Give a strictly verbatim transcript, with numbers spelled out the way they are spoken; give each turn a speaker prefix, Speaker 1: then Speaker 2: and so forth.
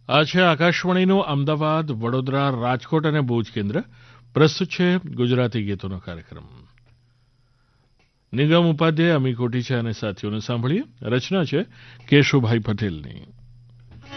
Speaker 1: આ છે આકાશવાણીનું અમદાવાદ, વડોદરા, રાજકોટ અને ભુજ કેન્દ્ર. પ્રસ્તુત છે ગુજરાતી ગીતોનો કાર્યક્રમ. નિગમ ઉપાધ્યાય, અમી કોઠી છે અને સાથીઓને સાંભળીએ. રચના છે કેશુભાઈ પટેલની.